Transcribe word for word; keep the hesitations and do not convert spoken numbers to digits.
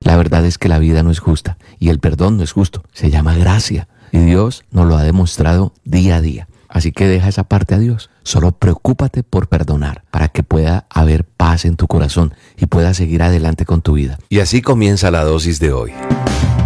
La verdad es que la vida no es justa y el perdón no es justo, se llama gracia y Dios nos lo ha demostrado día a día. Así que deja esa parte a Dios, solo preocúpate por perdonar para que pueda haber paz en tu corazón y puedas seguir adelante con tu vida. Y así comienza la dosis de hoy.